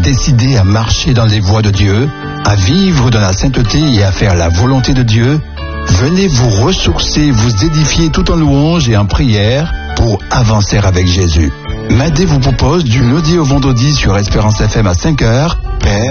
décidé à marcher dans les voies de Dieu, à vivre dans la sainteté et à faire la volonté de Dieu, venez vous ressourcer, vous édifier tout en louange et en prière pour avancer avec Jésus. Madé vous propose du lundi au vendredi sur Espérance FM à 5h. Père,